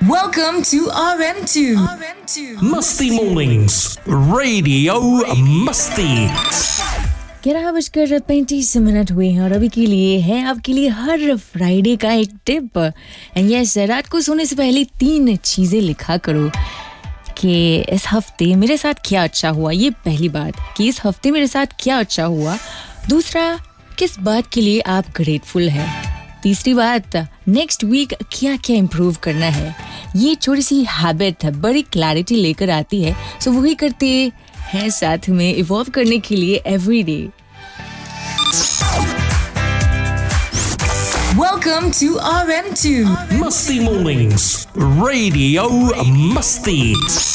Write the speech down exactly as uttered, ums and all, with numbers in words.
Welcome to R M two. R M two. Musty Mornings, Radio Musty. ग्यारह बजकर पैंतीस minute हुए हैं और अभी के लिए है आपके लिए हर फ्राइडे का एक टिप. एंड यस, रात को सोने से पहले तीन चीज़ें लिखा करो कि इस हफ्ते मेरे साथ क्या अच्छा हुआ. ये पहली बात कि इस हफ्ते मेरे साथ क्या अच्छा हुआ. दूसरा, किस बात के लिए आप ग्रेटफुल हैं. तीसरी बात, नेक्स्ट वीक क्या क्या इम्प्रूव करना है. ये छोटी सी हैबिट बड़ी क्लैरिटी लेकर आती है. सो वही करते हैं साथ में इवॉल्व करने के लिए every day. Welcome to R M two. Musty Mornings, Radio Musty.